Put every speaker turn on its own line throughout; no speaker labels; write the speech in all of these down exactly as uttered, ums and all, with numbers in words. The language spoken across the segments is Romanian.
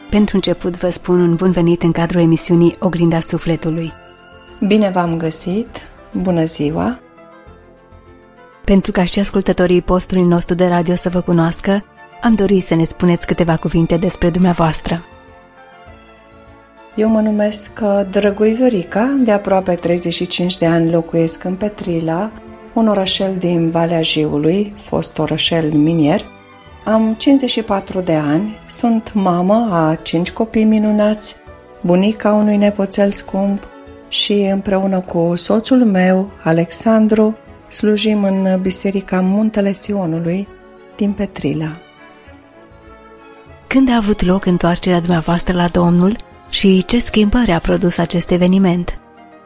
Pentru început vă spun un bun venit în cadrul emisiunii Oglinda Sufletului.
Bine v-am găsit! Bună ziua!
Pentru ca și ascultătorii postului nostru de radio să vă cunoască, am dorit să ne spuneți câteva cuvinte despre dumneavoastră.
Eu mă numesc Drăgui Viorica, de aproape treizeci și cinci de ani locuiesc în Petrila, un orășel din Valea Jiului, fost orășel minier. Am cincizeci și patru de ani, sunt mamă a cinci copii minunați, bunica unui nepoțel scump și împreună cu soțul meu, Alexandru, slujim în Biserica Muntele Sionului din Petrila.
Când a avut loc întoarcerea dumneavoastră la Domnul și ce schimbări a produs acest eveniment?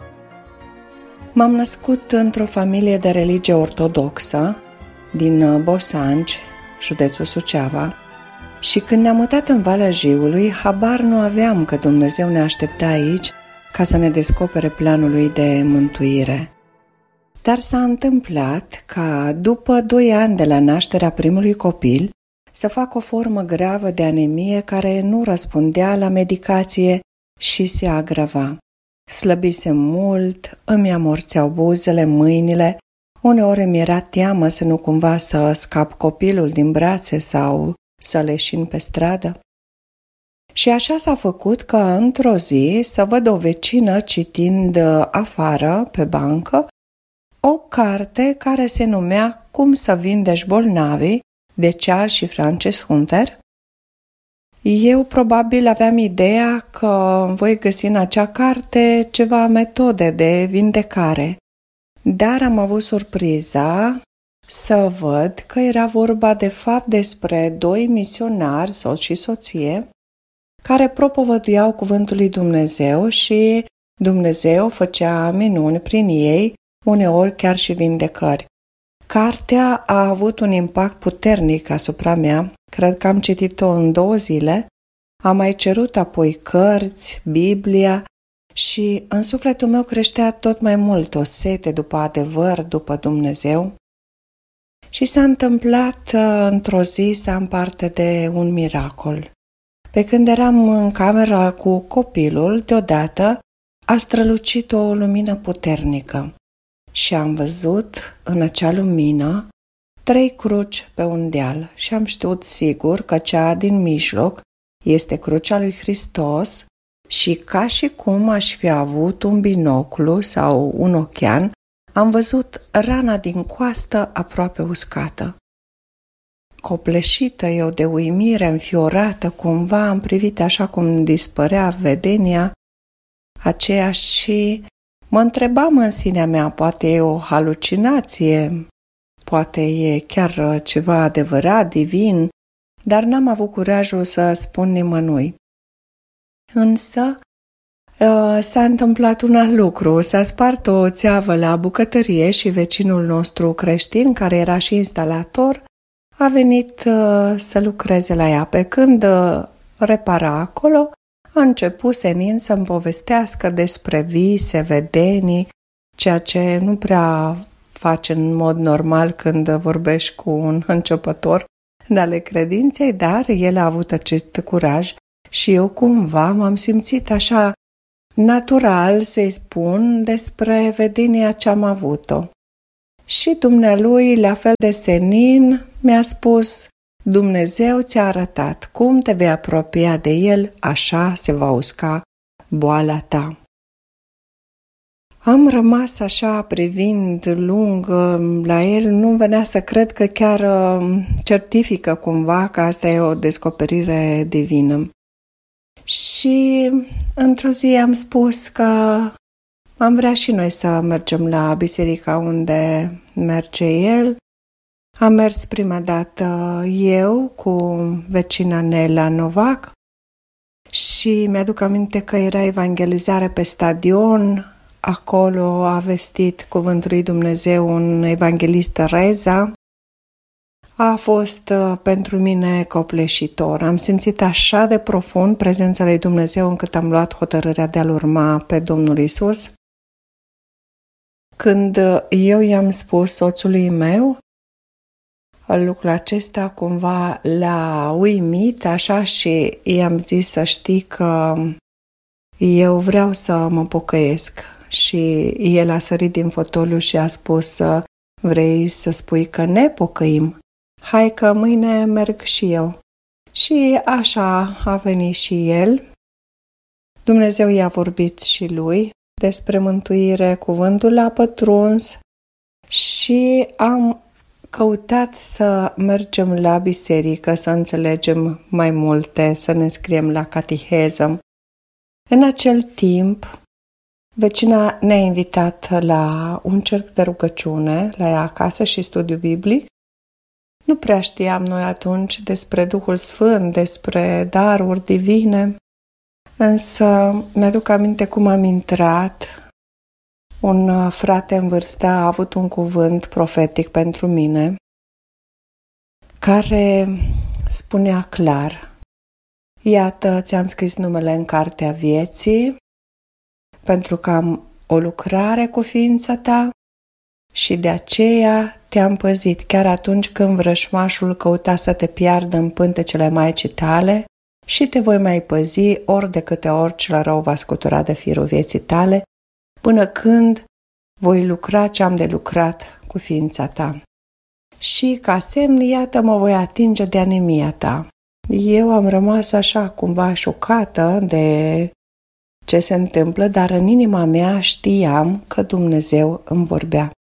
M-am născut într-o familie de religie ortodoxă din Bosanci, județul Suceava, și când ne-am mutat în Valea Jiului, habar nu aveam că Dumnezeu ne aștepta aici ca să ne descopere planul lui de mântuire. Dar s-a întâmplat ca, după doi ani de la nașterea primului copil, să fac o formă gravă de anemie care nu răspundea la medicație și se agrava. Slăbisem mult, îmi amorțeau buzele, mâinile, uneori mi era teamă să nu cumva să scap copilul din brațe sau să leșin pe stradă. Și așa s-a făcut că într-o zi să văd o vecină citind afară, pe bancă, o carte care se numea Cum să vindești bolnavii, de Charles și Frances Hunter. Eu probabil aveam ideea că voi găsi în acea carte ceva metode de vindecare, dar am avut surpriza să văd că era vorba de fapt despre doi misionari, soț și soție, care propovăduiau cuvântul lui Dumnezeu și Dumnezeu făcea minuni prin ei, uneori chiar și vindecări. Cartea a avut un impact puternic asupra mea, cred că am citit-o în două zile, am mai cerut apoi cărți, Biblia și în sufletul meu creștea tot mai mult o sete după adevăr, după Dumnezeu. Și s-a întâmplat într-o zi să am parte de un miracol. Pe când eram în cameră cu copilul, deodată a strălucit o lumină puternică și am văzut în acea lumină trei cruci pe un deal și am știut sigur că cea din mijloc este crucea lui Hristos și ca și cum aș fi avut un binoclu sau un ochean, am văzut rana din coastă aproape uscată. Copleșită eu de uimire, înfiorată, cumva am privit așa cum dispărea vedenia aceea și mă întrebam în sinea mea, poate e o halucinație, poate e chiar ceva adevărat, divin, dar n-am avut curajul să spun nimănui. Însă s-a întâmplat un alt lucru, s-a spart o țeavă la bucătărie și vecinul nostru creștin, care era și instalator, a venit să lucreze la ea. Pe când repara acolo, a început senin să-mi povestească despre vise, vedenii, ceea ce nu prea face în mod normal când vorbești cu un începător în ale credinței, dar el a avut acest curaj și eu cumva m-am simțit așa natural să-i spun despre vedenia ce am avut-o. Și dumnealui, la fel de senin, mi-a spus: Dumnezeu ți-a arătat cum te vei apropia de El, așa se va usca boala ta. Am rămas așa privind lung la el, nu venea să cred că chiar certifică cumva că asta e o descoperire divină. Și într-o zi am spus că am vrea și noi să mergem la biserica unde merge el. Am mers prima dată eu cu vecina Nela Novac și mi-aduc aminte că era evangelizare pe stadion. Acolo a vestit cuvântul lui Dumnezeu un evanghelist, Reza. A fost pentru mine copleșitor. Am simțit așa de profund prezența lui Dumnezeu încât am luat hotărârea de a-L urma pe Domnul Iisus. Când eu i-am spus soțului meu, lucrul acesta cumva l-a uimit, așa, și i-am zis să știi că eu vreau să mă pocăiesc. Și el a sărit din fotoliu și a spus: vrei să spui că ne pocăim? Hai că mâine merg și eu. Și așa a venit și el. Dumnezeu i-a vorbit și lui despre mântuire, cuvântul l-a pătruns și am căutat să mergem la biserică, să înțelegem mai multe, să ne înscriem la cateheză. În acel timp, vecina ne-a invitat la un cerc de rugăciune, la ea acasă, și studiu biblic. Nu prea știam noi atunci despre Duhul Sfânt, despre daruri divine, însă mi-aduc aminte cum am intrat. Un frate în vârstă a avut un cuvânt profetic pentru mine, care spunea clar: iată, ți-am scris numele în cartea vieții, pentru că am o lucrare cu ființa ta și de aceea te-am păzit chiar atunci când vrășmașul căuta să te piardă în pântecele Maicii tale, și te voi mai păzi ori de câte ori cel rău va scutura de firul vieții tale, până când voi lucra ce am de lucrat cu ființa ta. Și ca semn, iată, mă voi atinge de anemia ta. Eu am rămas așa cumva șocată de ce se întâmplă, dar în inima mea știam că Dumnezeu îmi vorbea.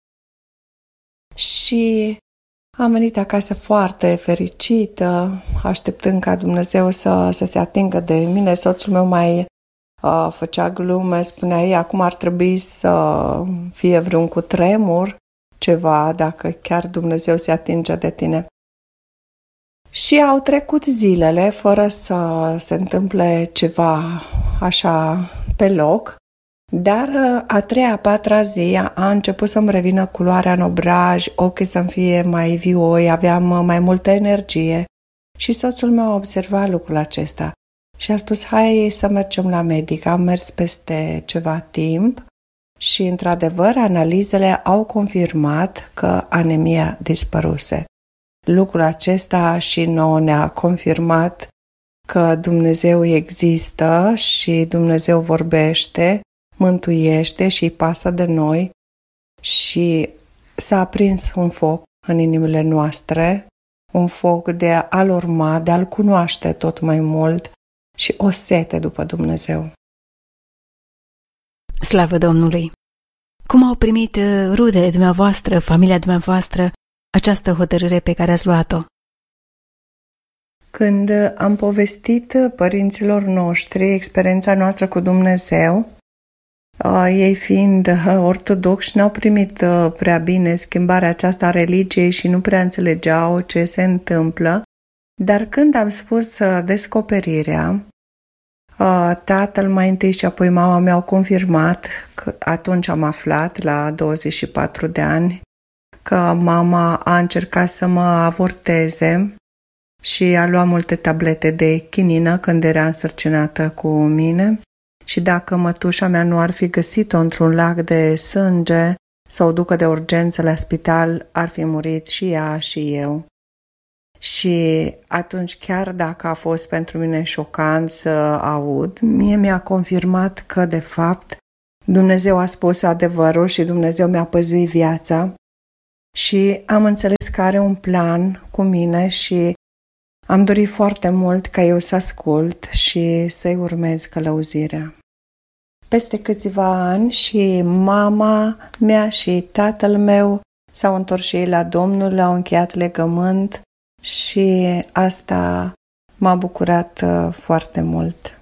Și am venit acasă foarte fericită, așteptând ca Dumnezeu să, să se atingă de mine. Soțul meu mai uh, făcea glume, spunea: ei, acum ar trebui să fie vreun cutremur, ceva, dacă chiar Dumnezeu se atinge de tine. Și au trecut zilele fără să se întâmple ceva așa pe loc, dar a treia, a patra zi a început să-mi revină culoarea în obraj, ochii să-mi fie mai vioi, aveam mai multă energie și soțul meu a observat lucrul acesta și a spus: hai să mergem la medic. Am mers peste ceva timp și, într-adevăr, analizele au confirmat că anemia dispăruse. Lucrul acesta și nouă ne-a confirmat că Dumnezeu există și Dumnezeu vorbește, mântuiește și îi pasă de noi, și s-a aprins un foc în inimile noastre, un foc de a-L urma, de a-L cunoaște tot mai mult și o sete după Dumnezeu.
Slavă Domnului! Cum au primit rudele dumneavoastră, familia dumneavoastră, această hotărâre pe care ați luat-o?
Când am povestit părinților noștri experiența noastră cu Dumnezeu, ei fiind ortodoxi, n-au primit prea bine schimbarea aceasta a religiei și nu prea înțelegeau ce se întâmplă, dar când am spus descoperirea, tatăl mai întâi și apoi mama mi-au confirmat, că atunci am aflat, la douăzeci și patru de ani, că mama a încercat să mă avorteze și a luat multe tablete de chinină când era însărcinată cu mine, și dacă mătușa mea nu ar fi găsit-o într-un lac de sânge să o ducă de urgență la spital, ar fi murit și ea și eu. Și atunci, chiar dacă a fost pentru mine șocant să aud, mie mi-a confirmat că, de fapt, Dumnezeu a spus adevărul și Dumnezeu mi-a păzit viața și am înțeles că are un plan cu mine și am dorit foarte mult ca eu să ascult și să-i urmez călăuzirea. Peste câțiva ani și mama mea și tatăl meu s-au întors și ei la Domnul, au încheiat legământ și asta m-a bucurat foarte mult.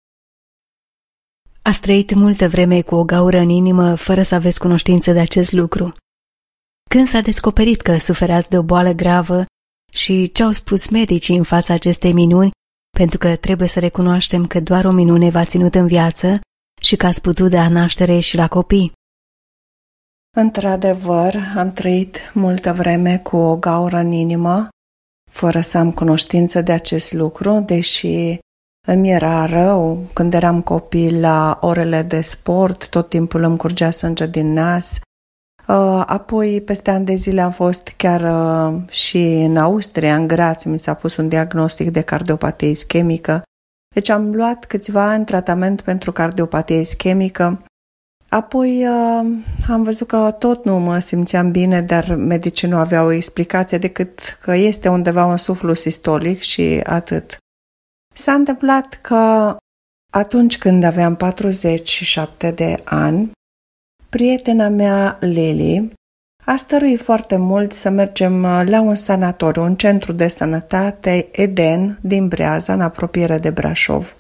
Ați trăit multă vreme cu o gaură în inimă fără să aveți cunoștință de acest lucru. Când s-a descoperit că suferați de o boală gravă și ce au spus medicii în fața acestei minuni, pentru că trebuie să recunoaștem că doar o minune v-a ținut în viață și că ați putut da naștere și la copii?
Într-adevăr, am trăit multă vreme cu o gaură în inimă, fără să am cunoștință de acest lucru, deși îmi era rău. Când eram copil, la orele de sport, tot timpul îmi curgea sânge din nas, Apoi, peste ani de zile, am fost chiar și în Austria, în Graz, mi s-a pus un diagnostic de cardiopatie ischemică. Deci am luat câțiva ani tratament pentru cardiopatie ischemică. Apoi am văzut că tot nu mă simțeam bine, dar medicii nu aveau o explicație decât că este undeva un suflu sistolic și atât. S-a întâmplat că atunci când aveam patruzeci și șapte de ani, prietena mea, Lili, a stăruit foarte mult să mergem la un sanatoriu, un centru de sănătate, Eden, din Breaza, în apropiere de Brașov.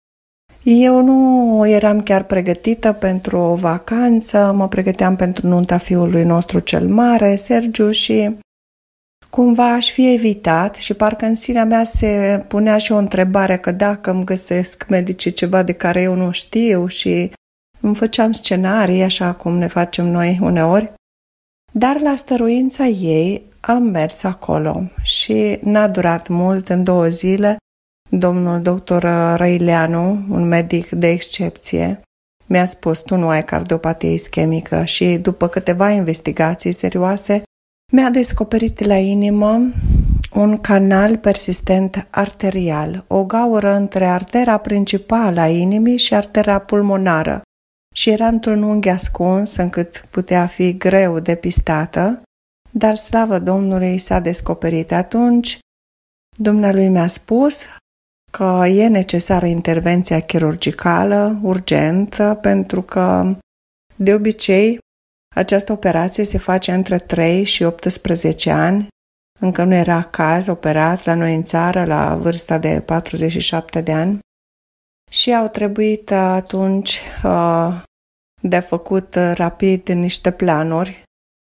Eu nu eram chiar pregătită pentru o vacanță, mă pregăteam pentru nunta fiului nostru cel mare, Sergiu, și cumva aș fi evitat și parcă în sinea mea se punea și o întrebare că dacă îmi găsesc medicii ceva de care eu nu știu și îmi făceam scenarii așa cum ne facem noi uneori. Dar la stăruința ei am mers acolo și n-a durat mult, în două zile, domnul doctor Răileanu, un medic de excepție, mi-a spus: tu nu ai cardiopatie ischemică, și după câteva investigații serioase mi-a descoperit la inimă un canal persistent arterial, o gaură între artera principală a inimii și artera pulmonară, și era într-un unghi ascuns încât putea fi greu depistată, dar slavă Domnului s-a descoperit. Atunci dumnealui mi-a spus că e necesară intervenția chirurgicală urgentă, pentru că de obicei această operație se face între trei și optsprezece ani. Încă nu era caz operat la noi în țară la vârsta de patruzeci și șapte de ani și au trebuit atunci uh, de făcut rapid niște planuri.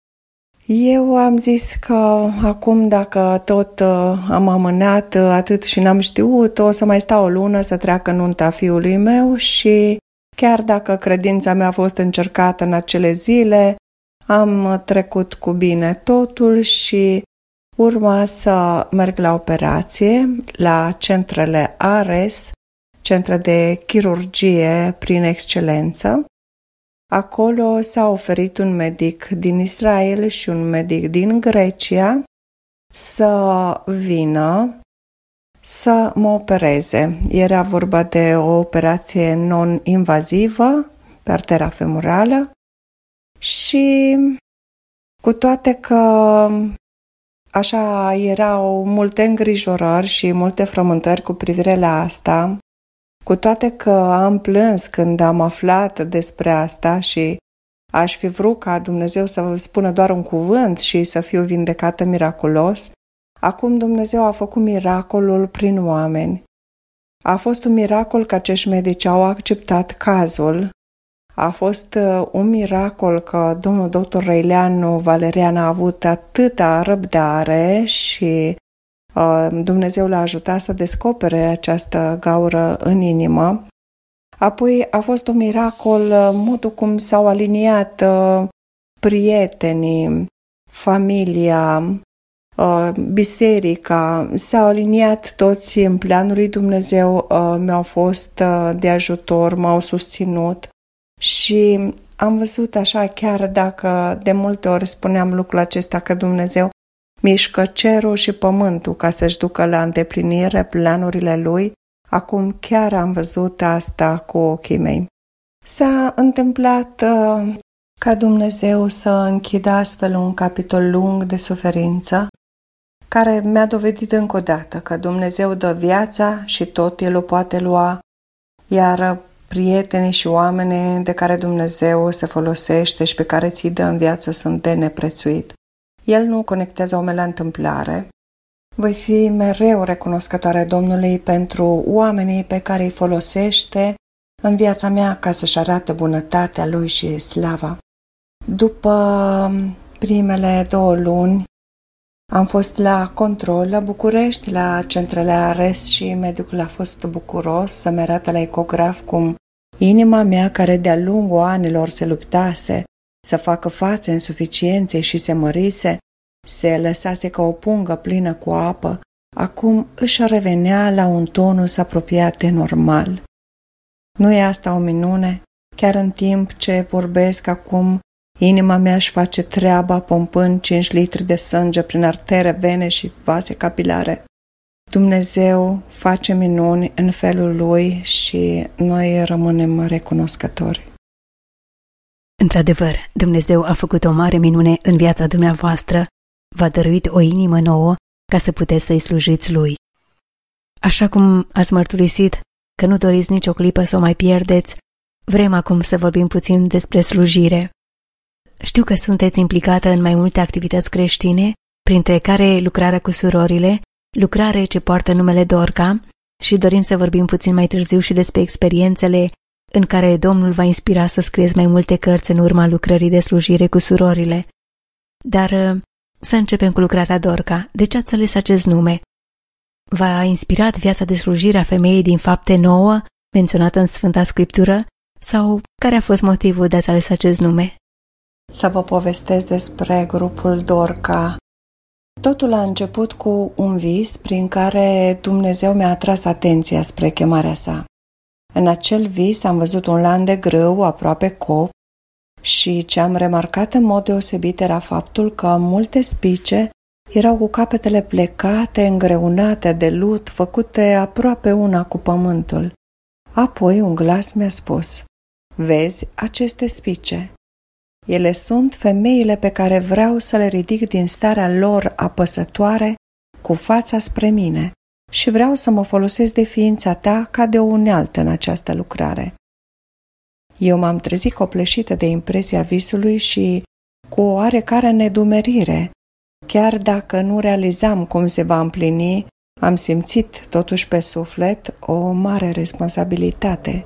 Eu am zis că acum, dacă tot am amânat atât și n-am știut, o să mai stau o lună să treacă nunta fiului meu și chiar dacă credința mea a fost încercată în acele zile, am trecut cu bine totul și urma să merg la operație la centrele A R E S, centre de chirurgie prin excelență. Acolo s-a oferit un medic din Israel și un medic din Grecia să vină să mă opereze. Era vorba de o operație non-invazivă pe artera femorală și cu toate că așa erau multe îngrijorări și multe frământări cu privire la asta, cu toate că am plâns când am aflat despre asta și aș fi vrut ca Dumnezeu să spună doar un cuvânt și să fiu vindecată miraculos, acum Dumnezeu a făcut miracolul prin oameni. A fost un miracol că acești medici au acceptat cazul. A fost un miracol că domnul doctor Răileanu Valerian a avut atâta răbdare și Dumnezeu l-a ajutat să descopere această gaură în inimă. Apoi a fost un miracol modul cum s-au aliniat prietenii, familia, biserica, s-au aliniat toți în planul lui Dumnezeu, mi-au fost de ajutor, m-au susținut și am văzut așa, chiar dacă de multe ori spuneam lucrul acesta, că Dumnezeu mișcă cerul și pământul ca să-și ducă la îndeplinire planurile Lui, acum chiar am văzut asta cu ochii mei. S-a întâmplat uh, ca Dumnezeu să închidă astfel un capitol lung de suferință, care mi-a dovedit încă o dată că Dumnezeu dă viața și tot El o poate lua, iar prietenii și oamenii de care Dumnezeu se folosește și pe care ți-i dă în viață sunt de neprețuit. El nu conectează omul la întâmplare. Voi fi mereu recunoscătoare Domnului pentru oamenii pe care îi folosește în viața mea ca să-și arate bunătatea Lui și slava. După primele două luni am fost la control la București, la centrele A R E S, și medicul a fost bucuros să-mi arate la ecograf cum inima mea, care de-a lungul anilor se luptase să facă față insuficienței și se mărise, se lăsase ca o pungă plină cu apă, acum își revenea la un tonus apropiat de normal. Nu e asta o minune? Chiar în timp ce vorbesc acum, Inima mea își face treaba pompând cinci litri de sânge prin artere, vene și vase capilare. Dumnezeu face minuni în felul Lui și noi rămânem recunoscători.
Într-adevăr, Dumnezeu a făcut o mare minune în viața dumneavoastră, v-a dăruit o inimă nouă ca să puteți să-i slujiți Lui. Așa cum ați mărturisit că nu doriți nicio clipă să o mai pierdeți, vrem acum să vorbim puțin despre slujire. Știu că sunteți implicată în mai multe activități creștine, printre care lucrarea cu surorile, lucrare ce poartă numele Dorca, și dorim să vorbim puțin mai târziu și despre experiențele în care Domnul v-a inspirat să scrieți mai multe cărți în urma lucrării de slujire cu surorile. Dar să începem cu lucrarea Dorca. De ce ați ales acest nume? V-a inspirat viața de slujire a femeii din Fapte nouă, menționată în Sfânta Scriptură, sau care a fost motivul de a-ți ales acest nume?
Să vă povestesc despre grupul Dorca. Totul a început cu un vis prin care Dumnezeu mi-a atras atenția spre chemarea sa. În acel vis am văzut un lan de grâu aproape cop și ce am remarcat în mod deosebit era faptul că multe spice erau cu capetele plecate, îngreunate de lut, făcute aproape una cu pământul. Apoi un glas mi-a spus: vezi aceste spice? Ele sunt femeile pe care vreau să le ridic din starea lor apăsătoare cu fața spre mine și vreau să mă folosesc de ființa ta ca de o unealtă în această lucrare. Eu m-am trezit copleșită de impresia visului și cu o oarecare nedumerire. Chiar dacă nu realizam cum se va împlini, am simțit totuși pe suflet o mare responsabilitate.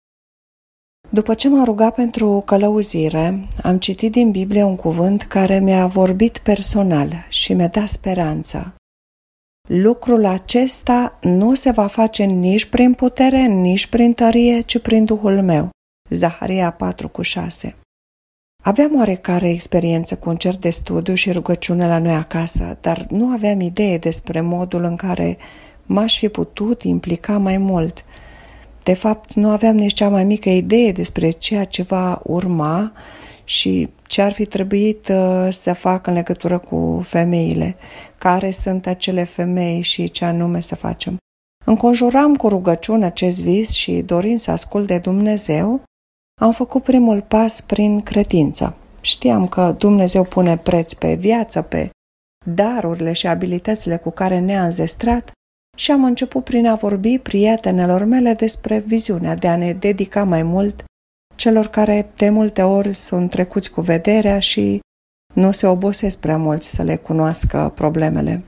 După ce m-am rugat pentru călăuzire, am citit din Biblie un cuvânt care mi-a vorbit personal și mi-a dat speranță. Lucrul acesta nu se va face nici prin putere, nici prin tărie, ci prin Duhul meu. Zaharia patru cu șase. Aveam oarecare experiență cu un cer de studiu și rugăciune la noi acasă, dar nu aveam idee despre modul în care m-aș fi putut implica mai mult. De fapt, nu aveam nici cea mai mică idee despre ceea ce va urma și ce ar fi trebuit uh, să fac în legătură cu femeile, care sunt acele femei și ce anume să facem. Înconjuram cu rugăciune acest vis și, dorind să ascult de Dumnezeu, am făcut primul pas prin credință. Știam că Dumnezeu pune preț pe viață, pe darurile și abilitățile cu care ne-a înzestrat și am început prin a vorbi prietenelor mele despre viziunea de a ne dedica mai mult celor care de multe ori sunt trecuți cu vederea și nu se obosesc prea mult să le cunoască problemele.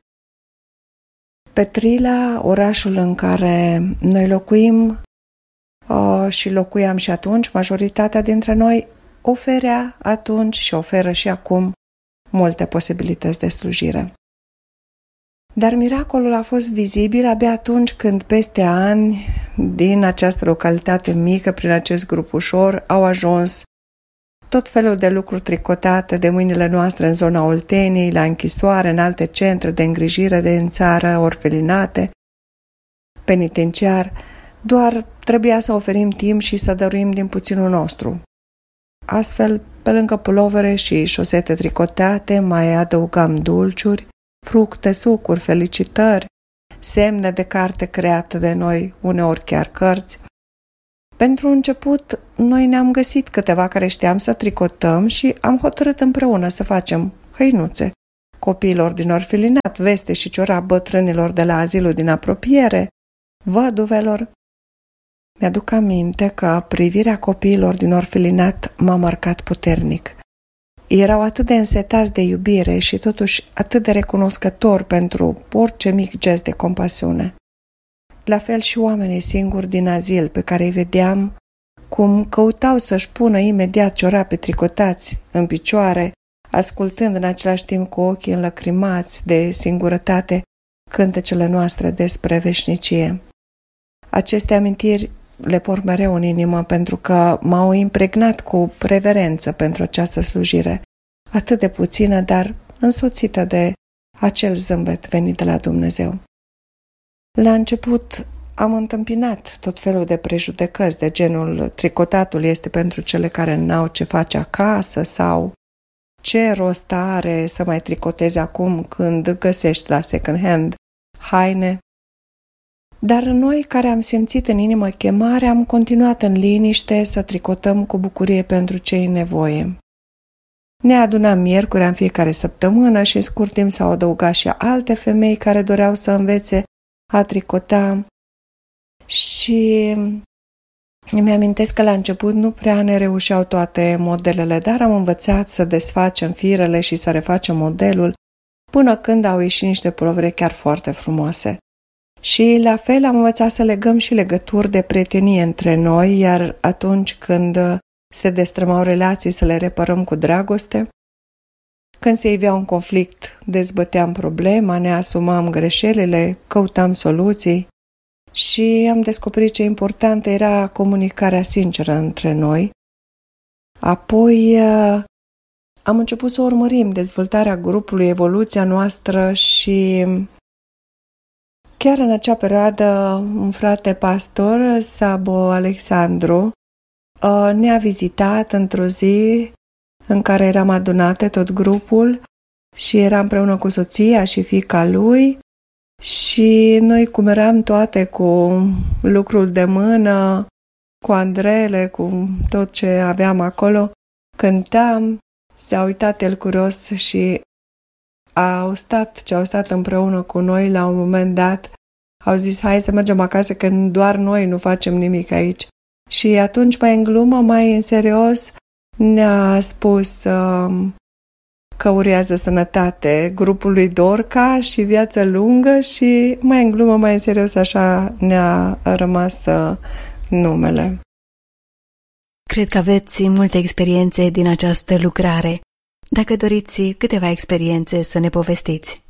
Petrila, orașul în care noi locuim uh, și locuiam și atunci, majoritatea dintre noi oferea atunci și oferă și acum multe posibilități de slujire. Dar miracolul a fost vizibil abia atunci când peste ani din această localitate mică, prin acest grup ușor, au ajuns tot felul de lucruri tricotate de mâinile noastre în zona Olteniei, la închisoare, în alte centre de îngrijire de în țară, orfelinate, penitenciar. Doar trebuia să oferim timp și să dăruim din puținul nostru. Astfel, pe lângă pulovere și șosete tricotate, mai adăugam dulciuri, fructe, sucuri, felicitări, semne de carte create de noi, uneori chiar cărți. Pentru început, noi ne-am găsit câteva care știam să tricotăm și am hotărât împreună să facem hăinuțe copiilor din orfelinat, veste și ciorap bătrânilor de la azilul din apropiere, văduvelor. Mi-aduc aminte că privirea copiilor din orfelinat m-a marcat puternic. Erau atât de însetați de iubire și totuși atât de recunoscători pentru orice mic gest de compasiune. La fel și oamenii singuri din azil pe care îi vedeam cum căutau să-și pună imediat ciorape tricotați în picioare, ascultând în același timp cu ochii înlăcrimați de singurătate cântecele noastre despre veșnicie. Aceste amintiri le port mereu în inimă pentru că m-au impregnat cu reverență pentru această slujire, atât de puțină, dar însoțită de acel zâmbet venit de la Dumnezeu. La început am întâmpinat tot felul de prejudecăți de genul tricotatul este pentru cele care n-au ce face acasă sau ce rost are să mai tricotezi acum când găsești la second hand haine? Dar noi care am simțit în inimă chemare, am continuat în liniște să tricotăm cu bucurie pentru cei în nevoie. Ne adunam miercuri în fiecare săptămână și în scurt timp s-au adăugat și alte femei care doreau să învețe a tricota. Și îmi amintesc că la început nu prea ne reușeau toate modelele, dar am învățat să desfacem firele și să refacem modelul până când au ieșit niște pulovere chiar foarte frumoase. Și la fel am învățat să legăm și legături de prietenie între noi, iar atunci când se destrămau relații să le reparăm cu dragoste. Când se ivea un conflict, dezbăteam problema, ne asumam greșelile, căutam soluții și am descoperit ce importantă era comunicarea sinceră între noi. Apoi am început să urmărim dezvoltarea grupului, evoluția noastră și chiar în acea perioadă un frate pastor, Sabo Alexandru, ne-a vizitat într-o zi în care eram adunate tot grupul și era împreună cu soția și fiica lui și noi cum eram toate cu lucrul de mână, cu andrele, cu tot ce aveam acolo, cântam, s-a uitat el curios și au stat, ce au stat împreună cu noi la un moment dat, au zis hai să mergem acasă că doar noi nu facem nimic aici. Și atunci, mai în glumă, mai în serios, ne-a spus uh, că urează sănătate grupului Dorca și viață lungă și mai în glumă, mai în serios, așa ne-a rămas uh, numele.
Cred că aveți multe experiențe din această lucrare. Dacă doriți câteva experiențe să ne povestiți.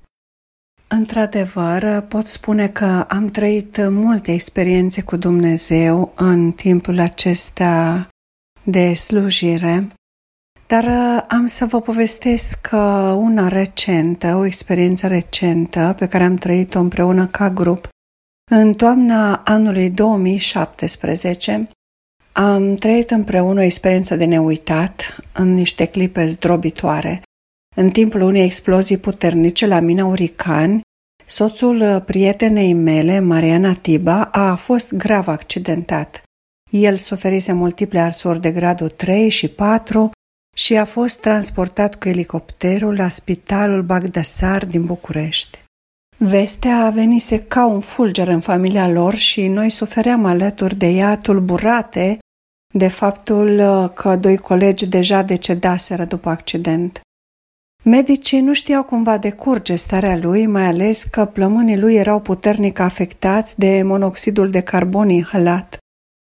Într-adevăr, pot spune că am trăit multe experiențe cu Dumnezeu în timpul acesta de slujire, dar am să vă povestesc una recentă, o experiență recentă pe care am trăit-o împreună ca grup. În toamna anului două mii șaptesprezece am trăit împreună o experiență de neuitat în niște clipe zdrobitoare. În timpul unei explozii puternice la mina Uricani, soțul prietenei mele, Mariana Tiba, a fost grav accidentat. El suferise multiple arsuri de gradul trei și patru și a fost transportat cu elicopterul la Spitalul Bagdasar din București. Vestea venise ca un fulger în familia lor și noi sufeream alături de ea, tulburate de faptul că doi colegi deja decedaseră după accident. Medicii nu știau cum va decurge starea lui, mai ales că plămânii lui erau puternic afectați de monoxidul de carbon inhalat.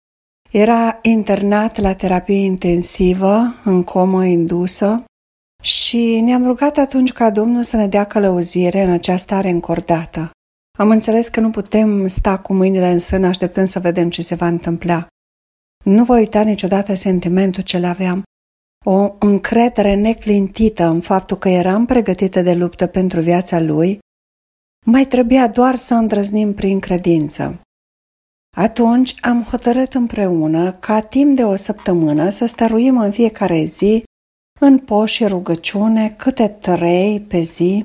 Era internat la terapie intensivă, în comă indusă, și ne-am rugat atunci ca Domnul să ne dea călăuzire în această stare încordată. Am înțeles că nu putem sta cu mâinile în sân așteptând să vedem ce se va întâmpla. Nu voi uita niciodată sentimentul ce l-aveam. O încredere neclintită în faptul că eram pregătită de luptă pentru viața lui, mai trebuia doar să îndrăznim prin credință. Atunci am hotărât împreună ca timp de o săptămână să stăruim în fiecare zi în post și rugăciune, câte trei pe zi,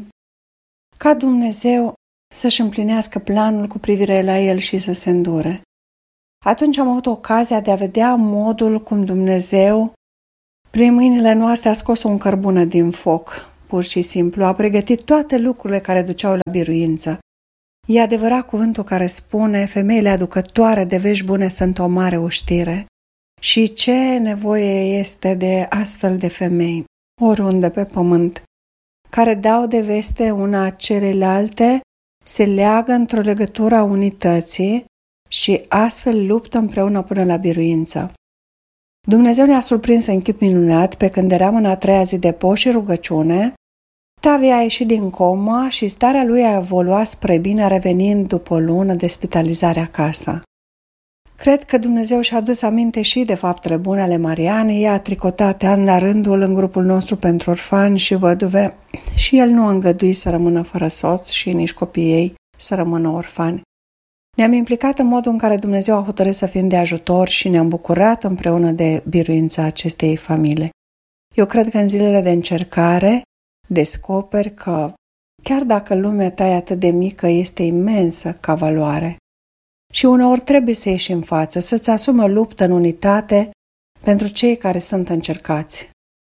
ca Dumnezeu să-și împlinească planul cu privire la el și să se îndure. Atunci am avut ocazia de a vedea modul cum Dumnezeu, prin mâinile noastre, a scos o cărbună din foc, pur și simplu, a pregătit toate lucrurile care duceau la biruință. E adevărat cuvântul care spune, femeile aducătoare de vești bune sunt o mare uștire. Și ce nevoie este de astfel de femei, oriunde pe pământ, care dau de veste una celelalte, se leagă într-o legătură a unității și astfel luptă împreună până la biruință. Dumnezeu ne-a surprins în chip minunat pe când eram în a treia zi de post și rugăciune. Tavi a ieșit din coma și starea lui a evoluat spre bine, revenind după o lună de spitalizare acasă. Cred că Dumnezeu și-a adus aminte și de faptele bune ale Marianei. Ea a tricotat an la rândul în grupul nostru pentru orfani și văduve și el nu a îngăduit să rămână fără soț și nici copiii ei să rămână orfani. Ne-am implicat în modul în care Dumnezeu a hotărât să fim de ajutor și ne-am bucurat împreună de biruința acestei familii. Eu cred că în zilele de încercare descoperi că chiar dacă lumea ta e atât de mică, este imensă ca valoare. Și uneori trebuie să ieși în față, să-ți asumi o luptă în unitate pentru cei care sunt încercați.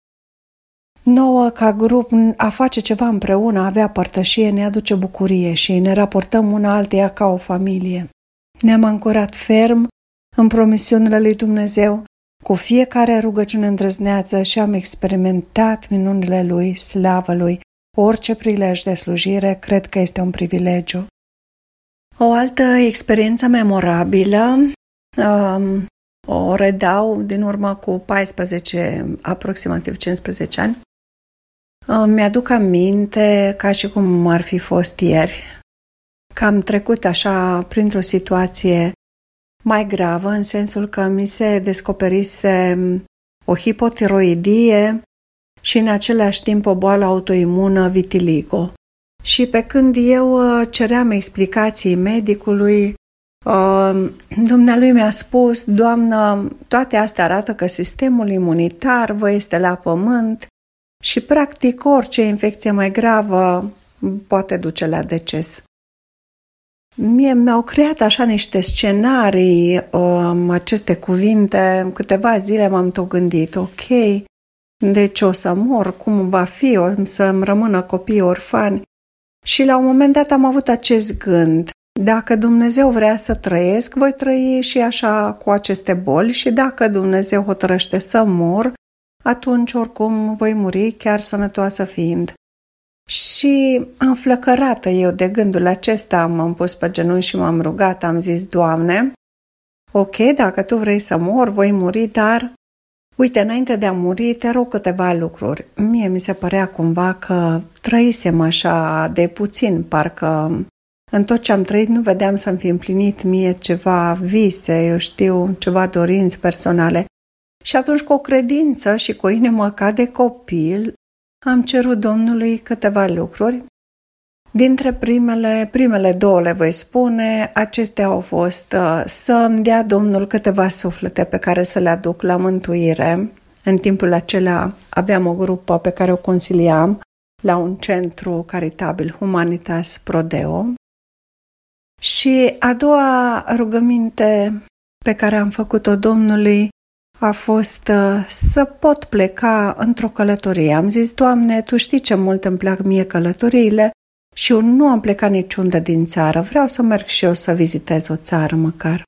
Nouă, ca grup, a face ceva împreună, a avea părtășie, ne aduce bucurie și ne raportăm una alteia ca o familie. Ne-am ancorat ferm în promisiunile lui Dumnezeu, cu fiecare rugăciune îndrăzneață și am experimentat minunile Lui, slavă Lui. Orice prilej de slujire cred că este un privilegiu. O altă experiență memorabilă um, o redau din urmă cu paisprezece, aproximativ cincisprezece ani. Um, mi-aduc aminte ca și cum ar fi fost ieri, că am trecut așa printr-o situație mai gravă, în sensul că mi se descoperise o hipotiroidie și în același timp o boală autoimună, vitiligo. Și pe când eu ceream explicații medicului, dumnealui mi-a spus: Doamnă, toate astea arată că sistemul imunitar vă este la pământ și practic orice infecție mai gravă poate duce la deces. Mie mi-au creat așa niște scenarii, um, aceste cuvinte, câteva zile m-am tot gândit, ok, deci o să mor, cum va fi, o să-mi rămână copii orfani. Și la un moment dat am avut acest gând, dacă Dumnezeu vrea să trăiesc, voi trăi și așa cu aceste boli și dacă Dumnezeu hotărăște să mor, atunci oricum voi muri chiar sănătoasă fiind. Și înflăcărată eu de gândul acesta, m-am pus pe genunchi și m-am rugat, am zis: Doamne, ok, dacă Tu vrei să mor, voi muri, dar uite, înainte de a muri, te rog câteva lucruri. Mie mi se părea cumva că trăisem așa de puțin, parcă în tot ce am trăit nu vedeam să-mi fi împlinit mie ceva vise, eu știu, ceva dorinți personale. Și atunci, cu o credință și cu o inimă ca de copil, am cerut Domnului câteva lucruri. Dintre primele, primele două le voi spune, acestea au fost uh, să-mi dea Domnul câteva suflete pe care să le aduc la mântuire. În timpul acela aveam o grupă pe care o consiliam la un centru caritabil, Humanitas Prodeo. Și a doua rugăminte pe care am făcut-o Domnului a fost uh, să pot pleca într-o călătorie. Am zis: Doamne, Tu știi ce mult îmi plac mie călătoriile și eu nu am plecat niciunde din țară. Vreau să merg și eu să vizitez o țară măcar.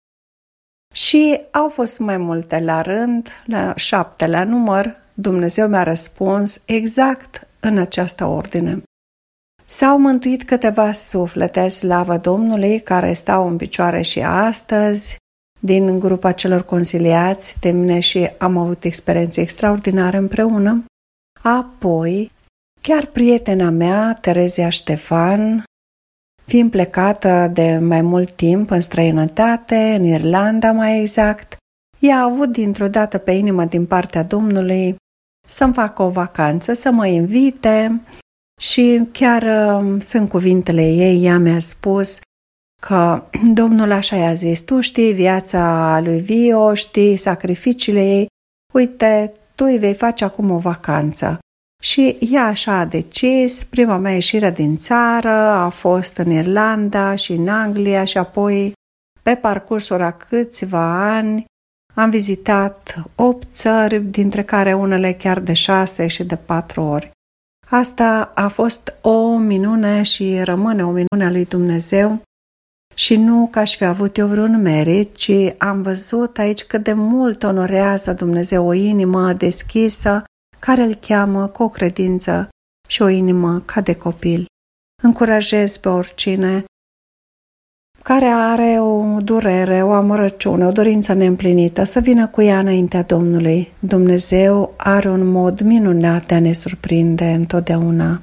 Și au fost mai multe la rând, la șapte la număr. Dumnezeu mi-a răspuns exact în această ordine. S-au mântuit câteva suflete, slavă Domnului, care stau în picioare și astăzi, din grupa celor consiliați de mine și am avut experiențe extraordinare împreună. Apoi, chiar prietena mea, Terezia Ștefan, fiind plecată de mai mult timp în străinătate, în Irlanda mai exact, ea a avut dintr-o dată pe inimă din partea Domnului să-mi facă o vacanță, să mă invite și chiar uh, sunt cuvintele ei, ea mi-a spus că Domnul așa i-a zis: Tu știi viața lui Vio, știi sacrificiile ei, uite, tu îi vei face acum o vacanță. Și ea așa a decis, prima mea ieșire din țară a fost în Irlanda și în Anglia și apoi, pe parcursul a câțiva ani, am vizitat opt țări, dintre care unele chiar de șase și de patru ori. Asta a fost o minune și rămâne o minune a lui Dumnezeu și nu că aș fi avut eu vreun merit, ci am văzut aici cât de mult onorează Dumnezeu o inimă deschisă care îl cheamă cu o credință și o inimă ca de copil. Încurajez pe oricine care are o durere, o amărăciune, o dorință neîmplinită, să vină cu ea înaintea Domnului. Dumnezeu are un mod minunat de a ne surprinde întotdeauna.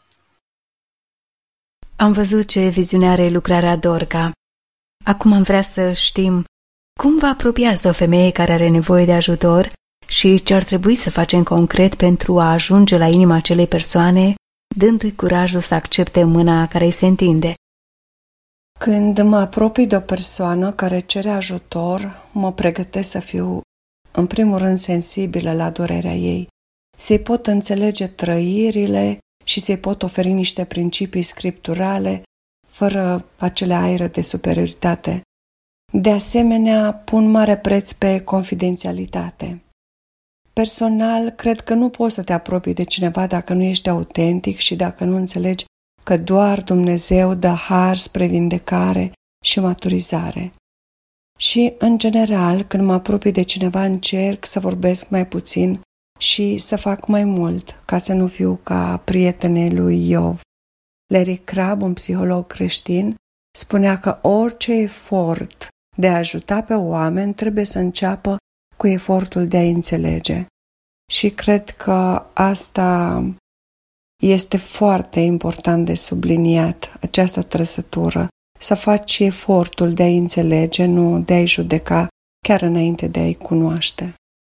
Am văzut ce viziune are lucrarea Dorca. Acum am vrea să știm cum vă apropiați de o femeie care are nevoie de ajutor și ce ar trebui să facem concret pentru a ajunge la inima acelei persoane, dându-i curajul să accepte mâna care îi se întinde.
Când mă apropii de o persoană care cere ajutor, mă pregătesc să fiu, în primul rând, sensibilă la durerea ei, se pot înțelege trăirile și se pot oferi niște principii scripturale fără acele aere de superioritate. De asemenea, pun mare preț pe confidențialitate. Personal, cred că nu poți să te apropii de cineva dacă nu ești autentic și dacă nu înțelegi că doar Dumnezeu dă har spre vindecare și maturizare. Și, în general, când mă apropii de cineva, încerc să vorbesc mai puțin și să fac mai mult, ca să nu fiu ca prietenii lui Iov. Larry Crabb, un psiholog creștin, spunea că orice efort de a ajuta pe oameni trebuie să înceapă cu efortul de a înțelege. Și cred că asta este foarte important de subliniat, această trăsătură, să faci efortul de a înțelege, nu de a-i judeca chiar înainte de a-i cunoaște.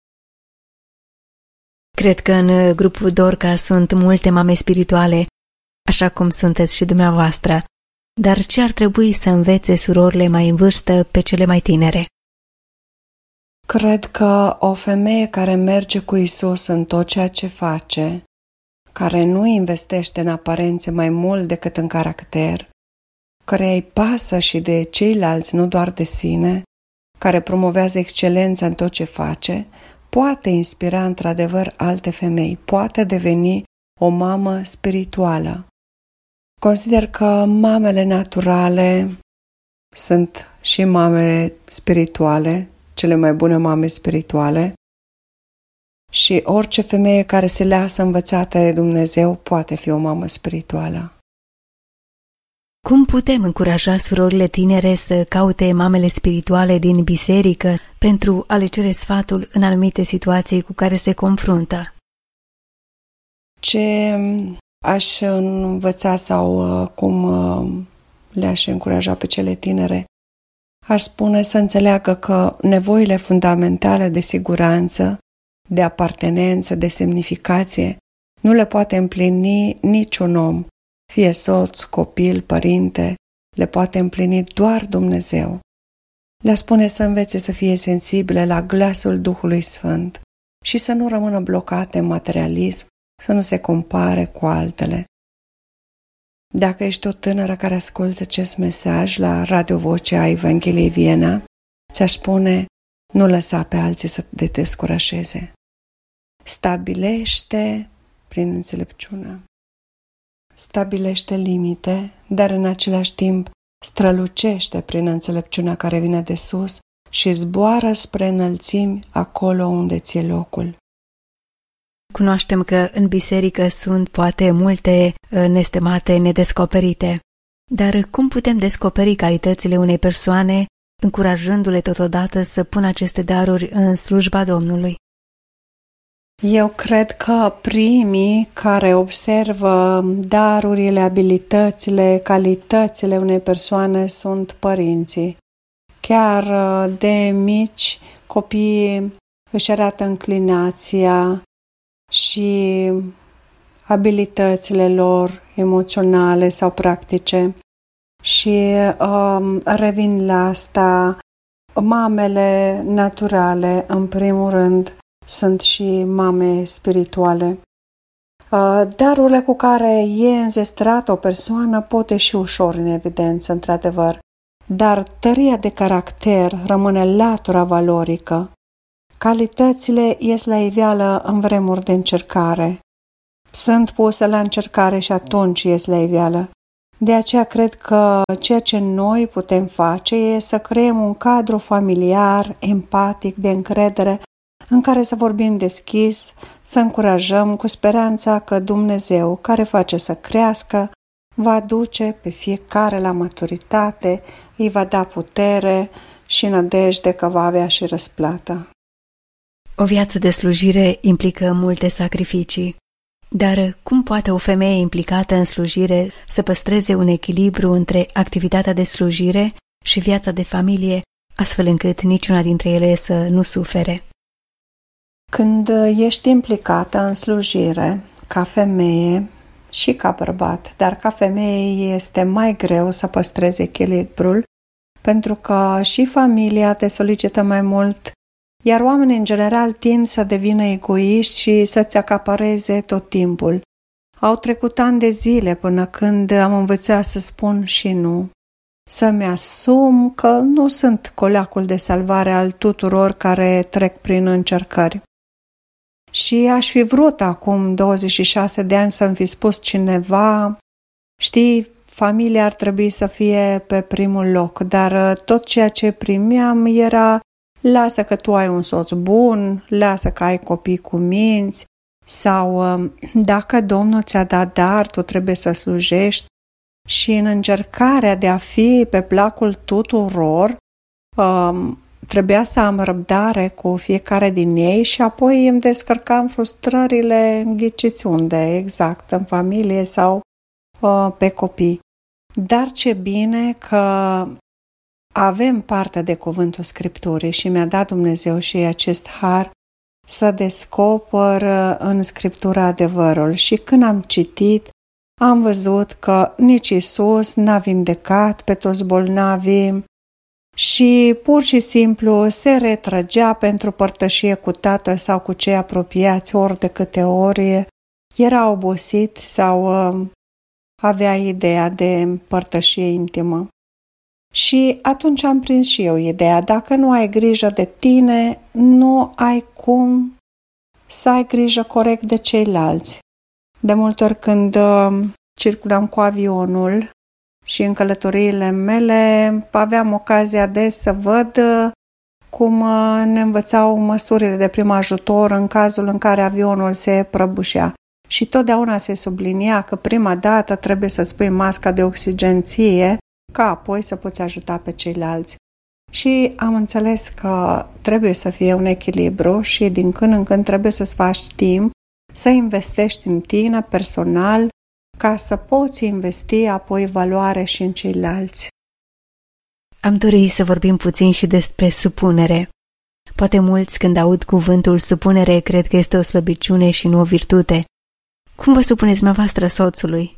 Cred că în grupul Dorca sunt multe mame spirituale, așa cum sunteți și dumneavoastră, dar ce ar trebui să învețe surorile mai în vârstă pe cele mai tinere?
Cred că o femeie care merge cu Isus în tot ceea ce face, care nu investește în aparențe mai mult decât în caracter, care îi pasă și de ceilalți, nu doar de sine, care promovează excelența în tot ce face, poate inspira într-adevăr alte femei, poate deveni o mamă spirituală. Consider că mamele naturale sunt și mamele spirituale, cele mai bune mame spirituale, și orice femeie care se lasă învățată de Dumnezeu poate fi o mamă spirituală.
Cum putem încuraja surorile tinere să caute mamele spirituale din biserică pentru a le cere sfatul în anumite situații cu care se confruntă?
Ce aș învăța sau cum le-aș încuraja pe cele tinere? Aș spune să înțeleagă că nevoile fundamentale de siguranță, de apartenență, de semnificație, nu le poate împlini niciun om, fie soț, copil, părinte, le poate împlini doar Dumnezeu. Le spune să învețe să fie sensibile la glasul Duhului Sfânt și să nu rămână blocate în materialism, să nu se compare cu altele. Dacă ești o tânără care ascultă acest mesaj la Radio Vocea Evangheliei Viena, ți-aș spune, nu lăsa pe alții să te descurajeze. Stabilește prin înțelepciune. Stabilește limite, dar în același timp strălucește prin înțelepciunea care vine de sus și zboară spre înălțimi acolo unde ți-e locul.
Cunoaștem că în biserică sunt poate multe nestemate, nedescoperite, dar cum putem descoperi calitățile unei persoane, încurajându-le totodată să pună aceste daruri în slujba Domnului?
Eu cred că primii care observă darurile, abilitățile, calitățile unei persoane sunt părinții. Chiar de mici, copiii își arată înclinația și abilitățile lor emoționale sau practice. Și um, revin la asta, mamele naturale, în primul rând, sunt și mame spirituale. Darurile cu care e înzestrată o persoană pot ieși ușor în evidență, într-adevăr, dar tăria de caracter rămâne latura valorică. Calitățile ies la iveală în vremuri de încercare. Sunt puse la încercare și atunci ies la iveală. De aceea cred că ceea ce noi putem face e să creăm un cadru familiar, empatic, de încredere, în care să vorbim deschis, să încurajăm cu speranța că Dumnezeu, care face să crească, va duce pe fiecare la maturitate, îi va da putere și nădejde că va avea și răsplată.
O viață de slujire implică multe sacrificii, dar cum poate o femeie implicată în slujire să păstreze un echilibru între activitatea de slujire și viața de familie, astfel încât niciuna dintre ele să nu sufere?
Când ești implicată în slujire, ca femeie și ca bărbat, dar ca femeie este mai greu să păstrezi echilibrul, pentru că și familia te solicită mai mult iar oamenii în general tind să devină egoiști și să-ți acapareze tot timpul. Au trecut ani de zile până când am învățat să spun și nu, să-mi asum că nu sunt coleacul de salvare al tuturor care trec prin încercări. Și aș fi vrut acum douăzeci și șase de ani să-mi fi spus cineva, știi, familia ar trebui să fie pe primul loc, dar tot ceea ce primeam era lasă că tu ai un soț bun, lasă că ai copii cu minți, sau dacă Domnul ți-a dat dar, tu trebuie să slujești. Și în încercarea de a fi pe placul tuturor, um, trebuia să am răbdare cu fiecare din ei și apoi îmi descărcam frustrările, ghiciți unde, exact, în familie sau uh, pe copii. Dar ce bine că avem parte de cuvântul Scripturii și mi-a dat Dumnezeu și acest har să descoper în Scriptura adevărul. Și când am citit, am văzut că nici Iisus n-a vindecat pe toți bolnavii și pur și simplu se retrăgea pentru părtășie cu Tatăl sau cu cei apropiați ori de câte ori era obosit sau avea ideea de părtășie intimă. Și atunci am prins și eu ideea, dacă nu ai grijă de tine, nu ai cum să ai grijă corect de ceilalți. De multe ori când uh, circulam cu avionul și în călătoriile mele aveam ocazia des să văd uh, cum uh, ne învățau măsurile de prim ajutor în cazul în care avionul se prăbușea. Și totdeauna se sublinia că prima dată trebuie să-ți pui masca de oxigenție ca apoi să poți ajuta pe ceilalți. Și am înțeles că trebuie să fie un echilibru și din când în când trebuie să-ți faci timp să investești în tine personal ca să poți investi apoi valoare și în ceilalți.
Am dorit să vorbim puțin și despre supunere. Poate mulți când aud cuvântul supunere cred că este o slăbiciune și nu o virtute. Cum vă supuneți dumneavoastră soțului?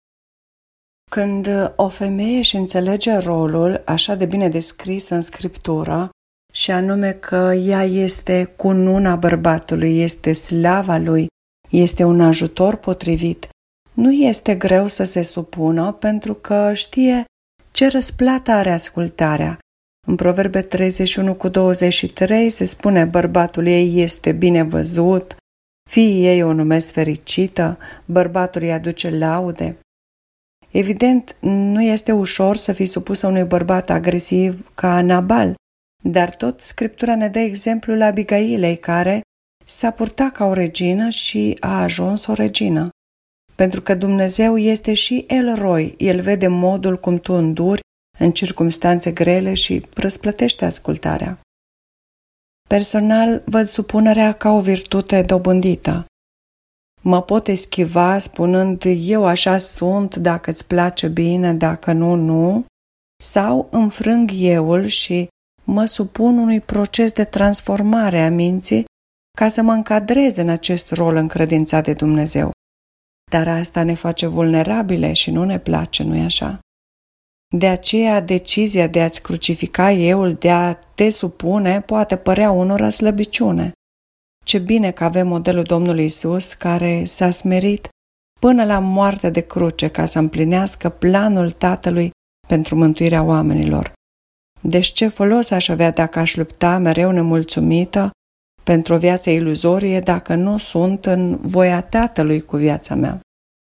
Când o femeie își înțelege rolul așa de bine descris în Scriptură, și anume că ea este cununa bărbatului, este slava lui, este un ajutor potrivit, nu este greu să se supună pentru că știe ce răsplată are ascultarea. În Proverbe treizeci și unu cu douăzeci și trei se spune bărbatul ei este bine văzut, fiii ei o numesc fericită, bărbatul îi aduce laude. Evident, nu este ușor să fii supusă unui bărbat agresiv ca Nabal, dar tot Scriptura ne dă exemplul Abigailei, care s-a purtat ca o regină și a ajuns o regină. Pentru că Dumnezeu este și El Roi, El vede modul cum tu înduri în circumstanțe grele și răsplătește ascultarea. Personal, văd supunerea ca o virtute dobândită. Mă pot eschiva spunând eu așa sunt, dacă îți place bine, dacă nu, nu, sau înfrâng euul și mă supun unui proces de transformare a minții ca să mă încadrez în acest rol încredințat de Dumnezeu. Dar asta ne face vulnerabile și nu ne place, nu-i așa? De aceea, decizia de a-ți crucifica euul, de a te supune, poate părea unora slăbiciune. Ce bine că avem modelul Domnului Iisus, care s-a smerit până la moartea de cruce ca să împlinească planul Tatălui pentru mântuirea oamenilor. Deci ce folos aș avea dacă aș lupta mereu nemulțumită pentru o viață iluzorie dacă nu sunt în voia Tatălui cu viața mea?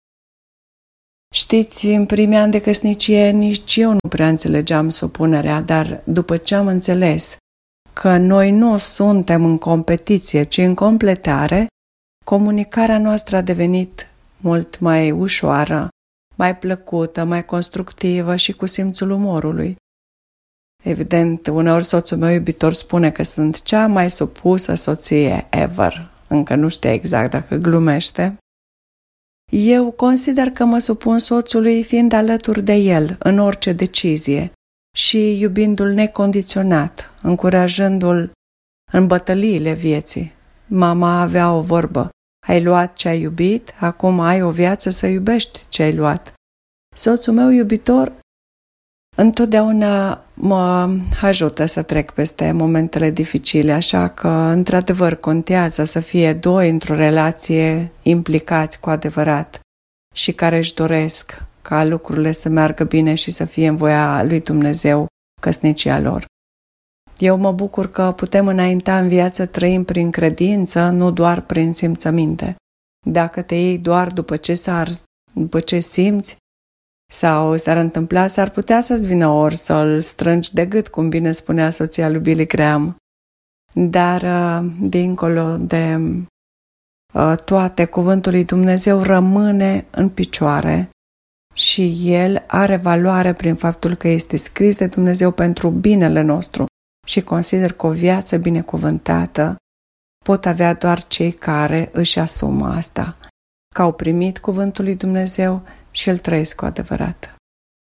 Știți, în primii ani de căsnicie nici eu nu prea înțelegeam supunerea, dar după ce am înțeles că noi nu suntem în competiție, ci în completare, comunicarea noastră a devenit mult mai ușoară, mai plăcută, mai constructivă și cu simțul umorului. Evident, uneori soțul meu iubitor spune că sunt cea mai supusă soție ever. Încă nu știe exact dacă glumește. Eu consider că mă supun soțului fiind alături de el în orice decizie și iubindu-l necondiționat, încurajându-l în bătăliile vieții. Mama avea o vorbă: ai luat ce ai iubit, acum ai o viață să iubești ce ai luat. Soțul meu iubitor întotdeauna mă ajută să trec peste momentele dificile, așa că, într-adevăr, contează să fie doi într-o relație implicați cu adevărat și care își doresc ca lucrurile să meargă bine și să fie în voia lui Dumnezeu căsnicia lor. Eu mă bucur că putem înainta în viață trăim prin credință, nu doar prin simțăminte. Dacă te iei doar după ce, s-ar, după ce simți sau s-ar întâmpla, s-ar putea să-ți vină ori să-l strângi de gât, cum bine spunea soția lui Billy Graham. Dar, dincolo de toate, cuvântul lui Dumnezeu rămâne în picioare și el are valoare prin faptul că este scris de Dumnezeu pentru binele nostru și consider că o viață binecuvântată pot avea doar cei care își asumă asta, că au primit cuvântul lui Dumnezeu și îl trăiesc cu adevărat.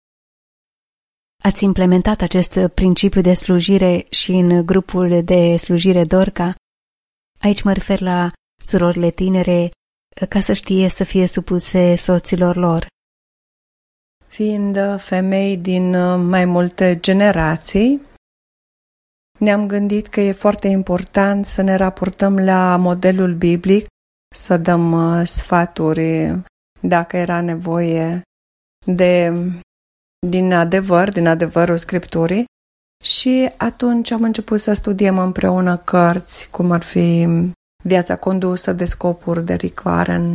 Ați implementat acest principiu de slujire și în grupul de slujire Dorca? Aici mă refer la surorile tinere, ca să știe să fie supuse soților lor.
Fiind femei din mai multe generații, ne-am gândit că e foarte important să ne raportăm la modelul biblic, să dăm sfaturi dacă era nevoie de, din adevăr, din adevărul Scripturii, și atunci am început să studiem împreună cărți, cum ar fi Viața condusă de scopuri de Rick Warren,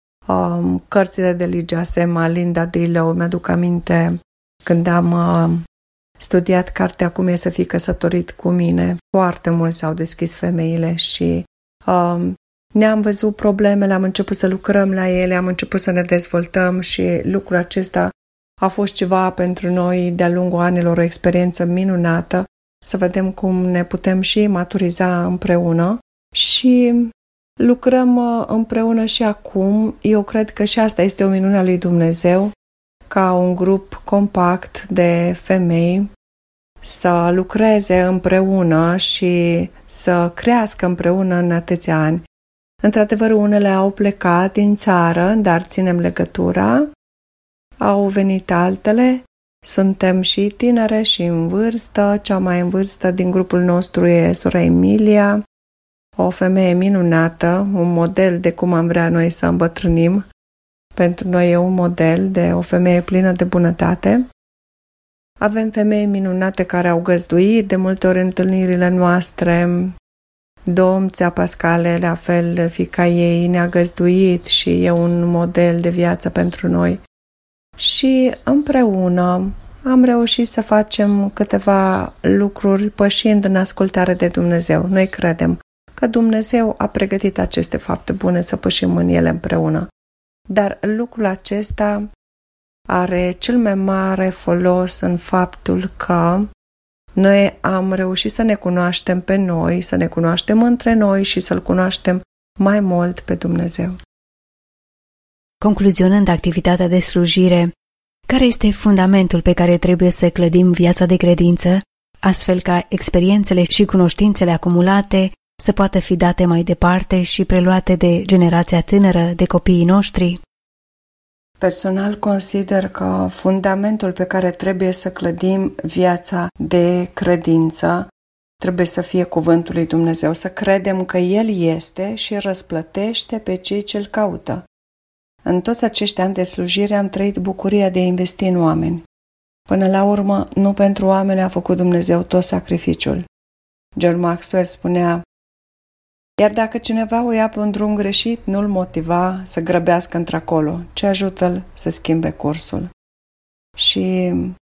um, cărțile de Ligia Sema, Linda Dillow. Mi-aduc aminte când am uh, studiat cartea Cum e să fii căsătorit cu mine, foarte mult s-au deschis femeile și um, ne-am văzut problemele, am început să lucrăm la ele, am început să ne dezvoltăm și lucrul acesta a fost ceva pentru noi de-a lungul anilor, o experiență minunată, să vedem cum ne putem și maturiza împreună și lucrăm împreună și acum. Eu cred că și asta este o minune a lui Dumnezeu, ca un grup compact de femei să lucreze împreună și să crească împreună în atâția ani. Într-adevăr, unele au plecat din țară, dar ținem legătura. Au venit altele. Suntem și tinere și în vârstă. Cea mai în vârstă din grupul nostru e sora Emilia, o femeie minunată, un model de cum am vrea noi să îmbătrânim. Pentru noi e un model de o femeie plină de bunătate. Avem femei minunate care au găzduit de multe ori întâlnirile noastre. Domția Pascale, la fel, fiica ei ne-a găzduit și e un model de viață pentru noi. Și împreună am reușit să facem câteva lucruri pășind în ascultare de Dumnezeu. Noi credem că Dumnezeu a pregătit aceste fapte bune să pășim în ele împreună. Dar lucrul acesta are cel mai mare folos în faptul că noi am reușit să ne cunoaștem pe noi, să ne cunoaștem între noi și să-L cunoaștem mai mult pe Dumnezeu.
Concluzionând activitatea de slujire, care este fundamentul pe care trebuie să clădim viața de credință, astfel ca experiențele și cunoștințele acumulate să poată fi date mai departe și preluate de generația tânără, de copiii noștri?
Personal consider că fundamentul pe care trebuie să clădim viața de credință trebuie să fie cuvântul lui Dumnezeu, să credem că El este și răsplătește pe cei ce-L caută. În toți acești ani de slujire am trăit bucuria de a investi în oameni. Până la urmă, nu pentru oameni a făcut Dumnezeu tot sacrificiul. John Maxwell spunea: iar dacă cineva o ia pe un drum greșit, nu-l motiva să grăbească într-acolo, ci ajută-l să schimbe cursul. Și